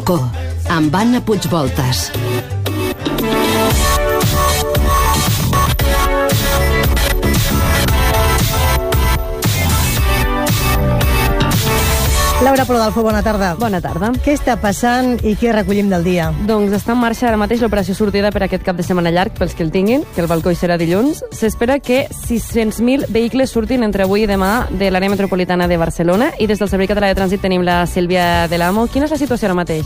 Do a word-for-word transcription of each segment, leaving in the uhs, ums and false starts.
Co, amb Anna Puigvoltas. Laura Prodalfo, bona tarda. Bona tarda. Què està passant i què recollim del dia? Doncs està en marxa ara mateix l'operació sortida per aquest cap de setmana llarg pels que el tinguin, que el balcó hi serà dilluns. S'espera que sis-cents mil vehicles surtin entre avui i demà de l'àrea metropolitana de Barcelona, i des del Servei Català de Trànsit tenim la Sílvia de l'Amo. Quina és la situació ara mateix?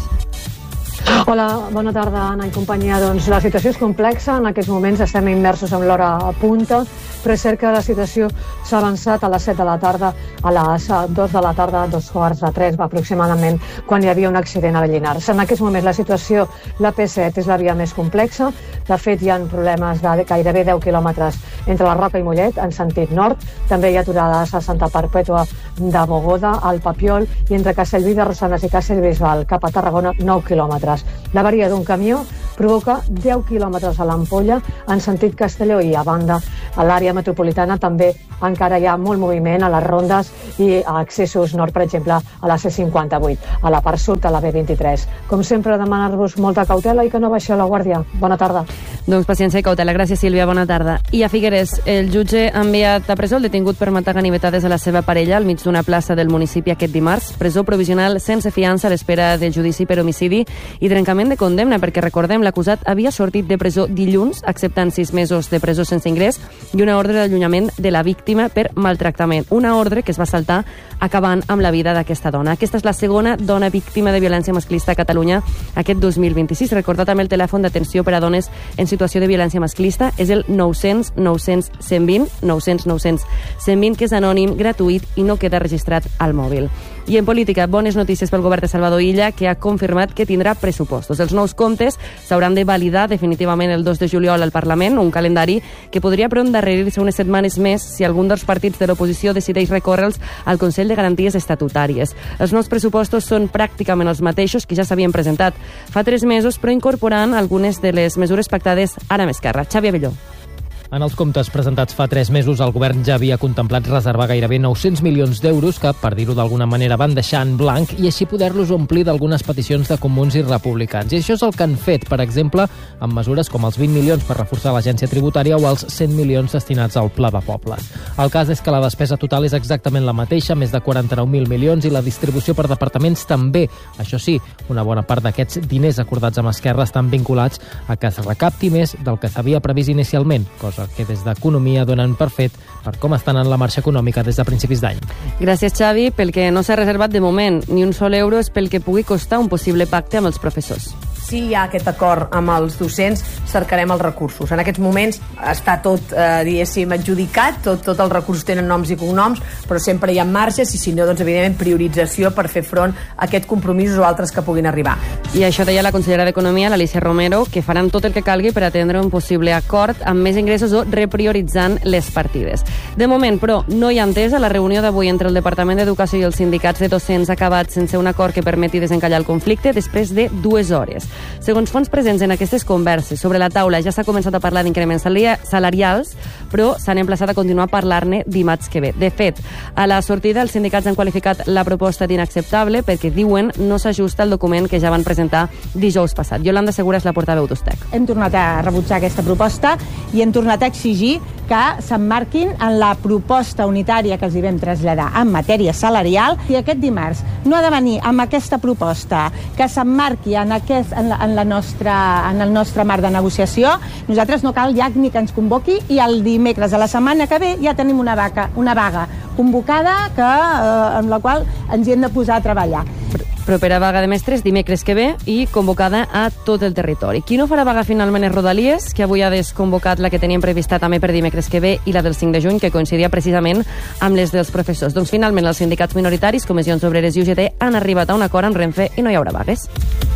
Hola, bona tarda, Anna i companyia. Doncs la situació és complexa, en aquests moments estem immersos en l'hora punta, però és cert que la situació s'ha avançat a les set de la tarda, a les dos de la tarda, dos quarts de tres aproximadament, quan hi havia un accident a Bellinars. En aquests moments la situació, la P set és la via més complexa, de fet hi ha problemes de gairebé deu quilòmetres entre la Roca i Mollet, en sentit nord, també hi ha aturades a Santa Perpètua de Mogoda, al Papiol, i entre Castellví de Rosanes i Castellbisbal cap a Tarragona, nou quilòmetres. L'avaria d'un camió provoca deu quilòmetres a l'Ampolla en sentit Castelló, i a banda a l'àrea metropolitana també encara hi ha molt moviment a les rondes i a accessos nord, per exemple, a la C cinquanta-vuit, a la part sud, a la B vint-i-tres. Com sempre, demanar-vos molta cautela i que no baixeu la guàrdia. Bona tarda. Doncs paciència i cautela. Gràcies, Sílvia. Bona tarda. I a Figueres, el jutge ha enviat a presó el detingut per matar ganivetades a la seva parella al mig d'una plaça del municipi aquest dimarts. Presó provisional sense fiança a l'espera del judici per homicidi i trencament de condemna, perquè recordem, l'acusat havia sortit de presó dilluns, acceptant sis mesos de presó sense ingrés i una ordre d'allunyament de la víctima per maltractament. Una ordre que es va saltar acabant amb la vida d'aquesta dona. Aquesta és la segona dona víctima de violència masclista a Catalunya aquest dos mil vint-i-sis. Recordar també el telèfon d'atenció per a dones en situació de violència masclista és el nou-cents nou-cents cent vint, nou-cents nou-cents cent vint, que és anònim, gratuït i no queda registrat al mòbil. I en política, bones notícies pel govern de Salvador Illa, que ha confirmat que tindrà pressupostos. Els nous comptes s'hauran de validar definitivament el dos de juliol al Parlament, un calendari que podria però endarrerir-se unes setmanes més si algun dels partits de l'oposició decideix recórrer-los al Consell de Garanties Estatutàries. Els nous pressupostos són pràcticament els mateixos que ja s'havien presentat fa tres mesos, però incorporant algunes de les mesures pactades ara amb Esquerra. Xavi Abelló. En els comptes presentats fa tres mesos, el govern ja havia contemplat reservar gairebé nou-cents milions d'euros que, per dir-ho d'alguna manera, van deixar en blanc i així poder-los omplir d'algunes peticions de comuns i republicans. I això és el que han fet, per exemple, amb mesures com els vint milions per reforçar l'agència tributària o els cent milions destinats al Pla de Pobles. El cas és que la despesa total és exactament la mateixa, més de quaranta-nou mil milions, i la distribució per departaments també. Això sí, una bona part d'aquests diners acordats amb Esquerra estan vinculats a que es recapti més del que s'havia previst inicialment, cosa que des d'Economia donen per fet per com estan en la marxa econòmica des de principis d'any. Gràcies, Xavi. Pel que no s'ha reservat de moment ni un sol euro és pel que pugui costar un possible pacte amb els professors. Si hi ha aquest acord amb els docents, cercarem els recursos. En aquests moments està tot, eh, diguéssim, adjudicat, tot, tot els recursos tenen noms i cognoms, però sempre hi ha marges i, si no, doncs, evidentment, priorització per fer front a aquests compromisos o altres que puguin arribar. I això deia la consellera d'Economia, l'Alícia Romero, que faran tot el que calgui per atendre un possible acord amb més ingressos o reprioritzant les partides. De moment, però, no hi ha entesa. La reunió d'avui entre el Departament d'Educació i els sindicats de docents ha acabat sense un acord que permeti desencallar el conflicte després de dues hores. Segons fonts presents en aquestes converses, sobre la taula ja s'ha començat a parlar d'increments salarials, però s'han emplaçat a continuar a parlar-ne dimarts que ve. De fet, a la sortida els sindicats han qualificat la proposta d'inacceptable perquè, diuen, no s'ajusta al document que ja van presentar dijous passat. Yolanda Segura és la portaveu d'Ustec. Hem tornat a rebutjar aquesta proposta i hem tornat a exigir que s'emmarquin en la proposta unitària que els hi vam traslladar en matèria salarial, i aquest dimarts no ha de venir amb aquesta proposta que s'emmarqui en, aquest, en, la, en, la nostra, en el nostre marc de negociació. Nosaltres no cal ja ni que ens convoqui, i el dimecres de la setmana que ve ja tenim una, vaca, una vaga convocada que, eh, en la qual ens hi hem de posar a treballar. Propera vaga de mestres dimecres que ve i convocada a tot el territori. Qui no farà vaga finalment és Rodalies, que avui ha desconvocat la que tenien prevista també per dimecres que ve i la del cinc de juny, que coincidia precisament amb les dels professors. Doncs finalment els sindicats minoritaris, Comissions Obreres i U G T, han arribat a un acord amb Renfe i no hi haurà vagues.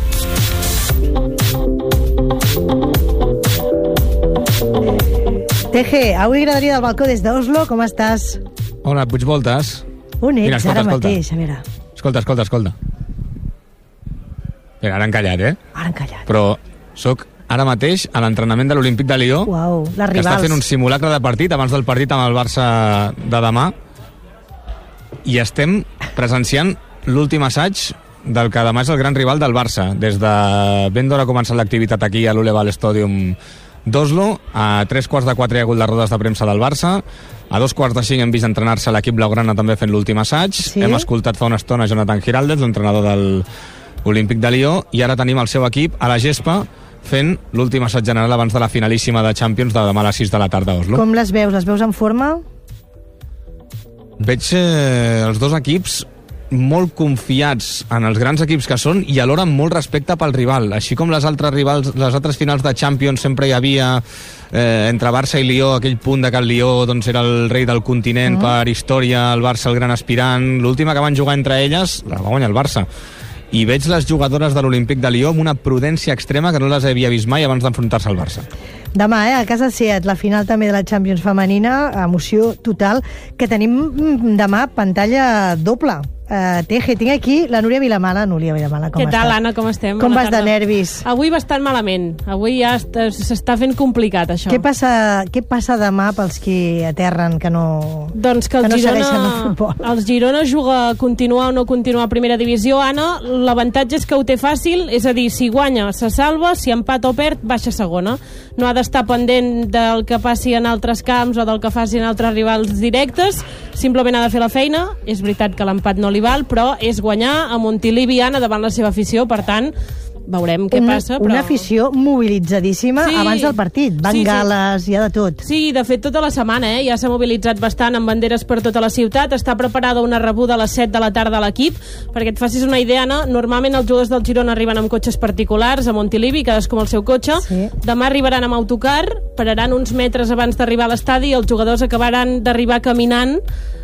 T G, avui agradaria del balcó des d'Oslo, com estàs? Hola, Puigvoltas. On ets? Mira, escolta, ara escolta. mateix? A veure. Escolta, escolta, escolta. Mira, ara han callat, eh? Ara han callat. Però sóc ara mateix a l'entrenament de l'Olímpic de Lió, Uau, les que està rivals. fent un simulacre de partit abans del partit amb el Barça de demà, i estem presenciant l'últim assaig del que demà és el gran rival del Barça. Des de ben d'hora ha començat l'activitat aquí a l'Uleval Stadium d'Oslo. A tres quarts de quatre hi ha hagut les rodes de premsa del Barça. A dos quarts de cinc hem vist entrenar-se l'equip blaugrana també fent l'últim assaig. Sí? Hem escoltat fa una estona Jonathan Giraldez, l'entrenador del Olímpic de Lió, i ara tenim el seu equip a la gespa fent l'últim assaig general abans de la finalíssima de Champions de demà a les sis de la tarda a Oslo. Com les veus? Les veus en forma? Veig eh, els dos equips molt confiats en els grans equips que són i alhora amb molt respecte pel rival. Així com les altres rivals, les altres finals de Champions sempre hi havia eh, entre Barça i Lió aquell punt de que el Lió doncs, era el rei del continent mm. per història, el Barça el gran aspirant. L'última que van jugar entre elles la va guanyar el Barça. I veig les jugadores de l'Olímpic de Lió amb una prudència extrema que no les havia vist mai abans d'enfrontar-se al Barça. Demà, eh, a casa Seat, la final també de la Champions femenina, emoció total, que tenim demà pantalla doble. Uh, Teje, tinc aquí la Núria Vilamala. Núria Vilamala, com Què tal, estàs? Anna, com estem? Com Bona vas tarda. de nervis? Avui bastant malament. Avui ja s'està fent complicat, això. Què passa, què passa demà pels qui aterren, que no, doncs que el que no Girona, segueixen el futbol? El Girona juga a continuar o no continuar a primera divisió. Anna, l'avantatge és que ho té fàcil, és a dir, si guanya se salva, si empata o perd, baixa segona. No ha d'estar pendent del que passi en altres camps o del que facin altres rivals directes, simplement ha de fer la feina. És veritat que l'empat no li val, però és guanyar a Montilivi, Anna, davant la seva afició, per tant veurem què una, passa. Però... Una afició mobilitzadíssima sí, abans del partit, bengales, sí, sí. Hi ha de tot. Sí, de fet tota la setmana eh? ja s'ha mobilitzat bastant amb banderes per tota la ciutat. Està preparada una rebuda a les set de la tarda a l'equip, perquè et facis una idea, Anna, normalment els jugadors del Girona arriben amb cotxes particulars a Montilivi, cadascú amb el seu cotxe. Sí. Demà arribaran amb autocar, pararan uns metres abans d'arribar a l'estadi i els jugadors acabaran d'arribar caminant